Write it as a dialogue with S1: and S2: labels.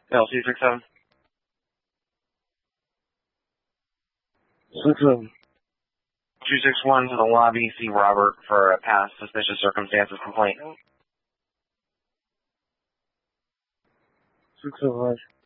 S1: L267.
S2: 67.
S1: 261 to the lobby, see Robert for a past suspicious circumstances complaint.
S2: 605.